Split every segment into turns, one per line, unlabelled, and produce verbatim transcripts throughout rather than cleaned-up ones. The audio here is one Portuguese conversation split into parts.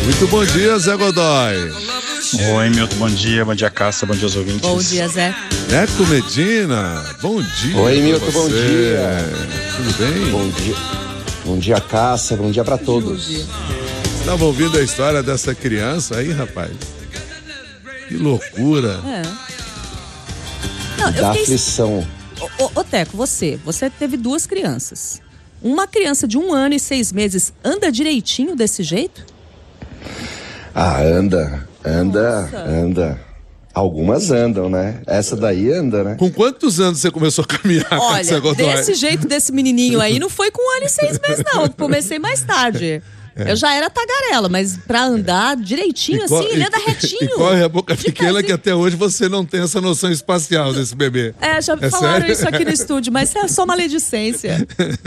Muito bom dia, Zé Godoy.
Oi, Milton, bom dia, bom dia, Cássia, bom dia aos ouvintes.
Bom dia, Zé.
Neco Medina, bom dia.
Oi, Milton, bom dia.
Tudo bem?
Bom dia. Bom dia, Cássia, bom dia pra todos.
Você estava ouvindo a história dessa criança aí, rapaz? Que loucura.
É. Não,
Da aflição.
Ô, ô, ô, Teco, você, você teve duas crianças. Uma criança de um ano e seis meses anda direitinho desse jeito?
Ah, anda, anda, Nossa. anda. Algumas andam, né? Essa daí anda, né?
Com quantos anos você começou a caminhar?
Olha, desse jeito desse menininho aí, não foi com um ano e seis meses, não. Eu comecei mais tarde. É. Eu já era tagarela, mas pra andar direitinho,
qual,
assim, ele anda retinho.
E corre a boca pequena que até hoje você não tem essa noção espacial desse bebê.
É, já
é
falaram
sério?
isso aqui no estúdio, mas é só maledicência.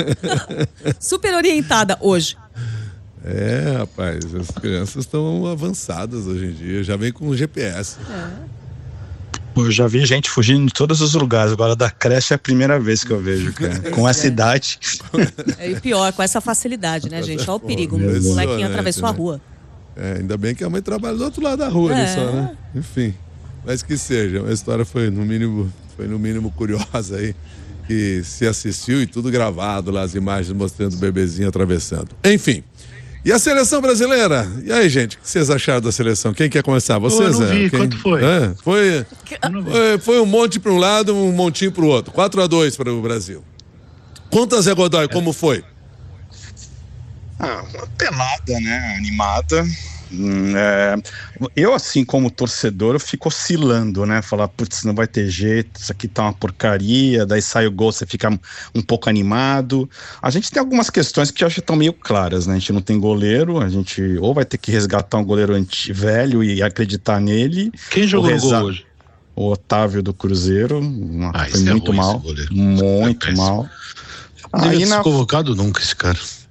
Super orientada hoje.
É, rapaz, as crianças estão avançadas hoje em dia, já vem com G P S.
É.
Eu já vi gente fugindo de todos os lugares, agora da creche é a primeira vez que eu vejo, cara. Com essa é. idade.
É, e pior, com essa facilidade, né, gente? Olha o perigo, um molequinho atravessou a rua.
É, ainda bem que a mãe trabalha do outro lado da rua, é. ali só, né? Enfim, mas que seja, a história foi no mínimo, foi no mínimo curiosa aí, que se assistiu e tudo gravado lá, as imagens mostrando o bebezinho atravessando. Enfim. E a seleção brasileira? E aí, gente, o que vocês acharam da seleção? Quem quer começar? Você,
eu não
Zé?
vi,
Quem...
quanto foi?
É, foi, foi? Foi um monte para um lado, um montinho para o outro. quatro a dois para o Brasil. Conta, Zé Godoy, como foi?
Ah, uma pelada, né? Animada. É, eu, assim, como torcedor, eu fico oscilando, né? Falar, putz, não vai ter jeito, isso aqui tá uma porcaria, daí sai o gol, você fica um pouco animado. A gente tem algumas questões que eu acho que estão meio claras, né? A gente não tem goleiro, a gente ou vai ter que resgatar um goleiro anti- velho e acreditar nele.
Quem jogou
reza...
no gol hoje?
O Otávio do Cruzeiro, uma...
ah,
foi muito
é ruim,
mal, muito é mal.
Não devia ter sido convocado nunca esse cara.